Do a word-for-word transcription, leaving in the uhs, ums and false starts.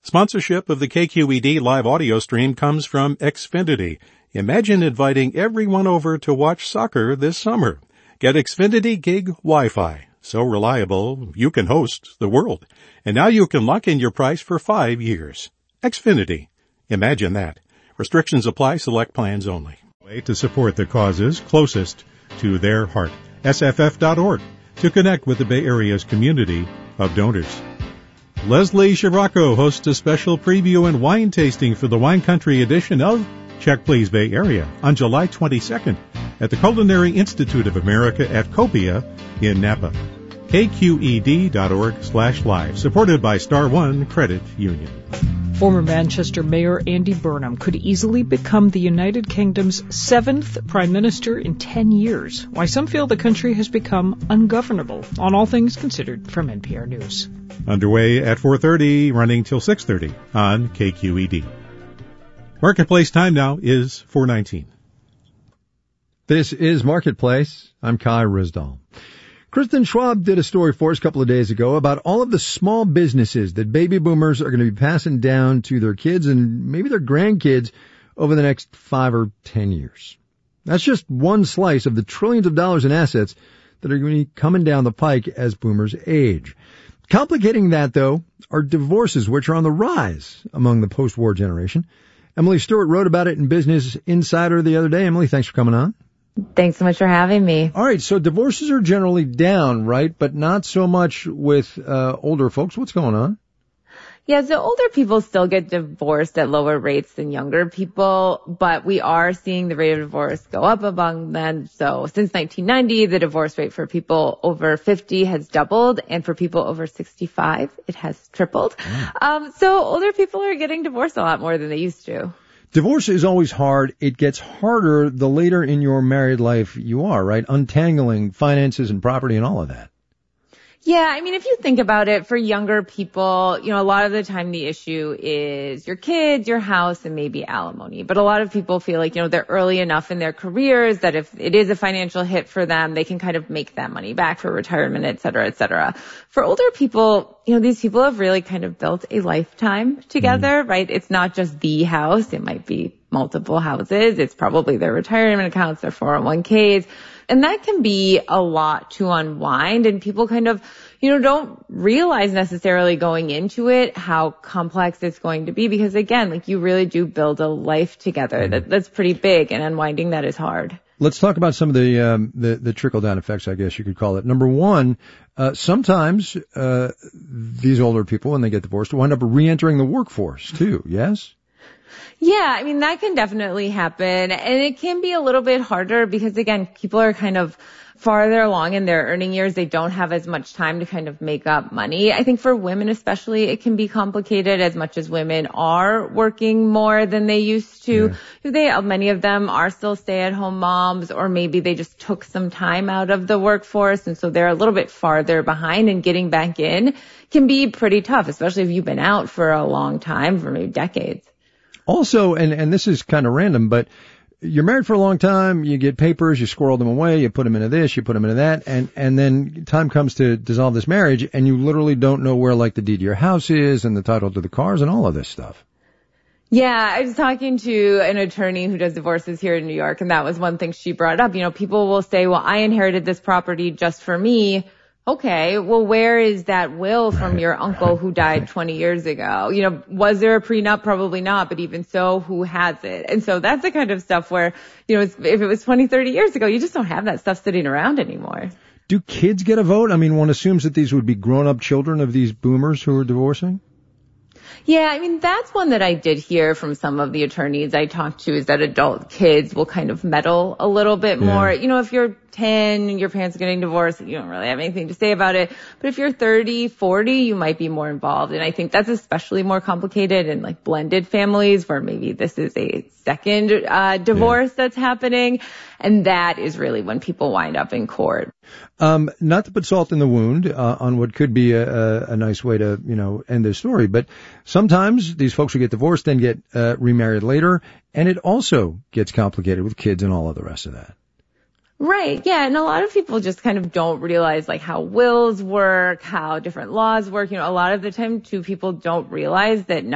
Sponsorship of the K Q E D live audio stream comes from Xfinity. Imagine inviting everyone over to watch soccer this summer. Get Xfinity Gig Wi-Fi. So reliable, you can host the world. And now you can lock in your price for five years. Xfinity. Imagine that. Restrictions apply. Select plans only. Way to support the causes closest to their heart. S F F dot org to connect with the Bay Area's community of donors. Leslie Sciarrocco hosts a special preview and wine tasting for the Wine Country edition of Check Please Bay Area on July twenty-second at the Culinary Institute of America at Copia in Napa. K Q E D dot org slash live, supported by Star One Credit Union. Former Manchester Mayor Andy Burnham could easily become the United Kingdom's seventh Prime Minister in ten years. Why some feel the country has become ungovernable. On All Things Considered from N P R News. Underway at four thirty, running till six thirty on K Q E D. Marketplace time now is four nineteen. This is Marketplace. I'm Kai Risdall. Kristen Schwab did a story for us a couple of days ago about all of the small businesses that baby boomers are going to be passing down to their kids and maybe their grandkids over the next five or ten years. That's just one slice of the trillions of dollars in assets that are going to be coming down the pike as boomers age. Complicating that, though, are divorces, which are on the rise among the post-war generation. Emily Stewart wrote about it in Business Insider the other day. Emily, thanks for coming on. Thanks so much for having me. All right, so divorces are generally down, right? But not so much with uh, older folks. What's going on? Yeah, so older people still get divorced at lower rates than younger people, but we are seeing the rate of divorce go up among them. So since nineteen ninety, the divorce rate for people over fifty has doubled, and for people over sixty-five, it has tripled. Mm. Um, so older people are getting divorced a lot more than they used to. Divorce is always hard. It gets harder the later in your married life you are, right? Untangling finances and property and all of that. Yeah, I mean, if you think about it, for younger people, you know, a lot of the time the issue is your kids, your house, and maybe alimony. But a lot of people feel like, you know, they're early enough in their careers that if it is a financial hit for them, they can kind of make that money back for retirement, et cetera, et cetera. For older people, you know, these people have really kind of built a lifetime together, mm. right? It's not just the house. It might be multiple houses. It's probably their retirement accounts, their four oh one k's. And that can be a lot to unwind, and people kind of, you know, don't realize necessarily going into it how complex it's going to be, because again, like, you really do build a life together. That, that's pretty big, and unwinding that is hard. Let's talk about some of the, um, the, the trickle-down effects, I guess you could call it. Number one, uh, sometimes, uh, these older people, when they get divorced, wind up re-entering the workforce too, yes? Yeah, I mean, that can definitely happen. And it can be a little bit harder because, again, people are kind of farther along in their earning years. They don't have as much time to kind of make up money. I think for women especially, it can be complicated as much as women are working more than they used to. Yeah. They, many of them are still stay-at-home moms, or maybe they just took some time out of the workforce, and so they're a little bit farther behind, and getting back in can be pretty tough, especially if you've been out for a long time, for maybe decades. Also, and, and this is kind of random, but you're married for a long time, you get papers, you squirrel them away, you put them into this, you put them into that, and, and then time comes to dissolve this marriage, and you literally don't know where, like, the deed to your house is and the title to the cars and all of this stuff. Yeah, I was talking to an attorney who does divorces here in New York, and that was one thing she brought up. You know, people will say, well, I inherited this property just for me. Okay, well, where is that will from right, your uncle right, who died right. twenty years ago? You know, was there a prenup? Probably not, but even so, who has it? And so that's the kind of stuff where, you know, if it was twenty, thirty years ago, you just don't have that stuff sitting around anymore. Do kids get a vote? I mean, one assumes that these would be grown-up children of these boomers who are divorcing. Yeah, I mean, that's one that I did hear from some of the attorneys I talked to, is that adult kids will kind of meddle a little bit more. Yeah. You know, if you're ten and your parents are getting divorced, you don't really have anything to say about it. But if you're thirty, forty, you might be more involved. And I think that's especially more complicated in, like, blended families where maybe this is a second uh divorce yeah. that's happening. And that is really when people wind up in court. Um, not to put salt in the wound uh, on what could be a, a, a nice way to, you know, end this story, but sometimes these folks who get divorced then get uh, remarried later, and it also gets complicated with kids and all of the rest of that. Right, yeah, and a lot of people just kind of don't realize, like, how wills work, how different laws work. You know, a lot of the time, too, people don't realize that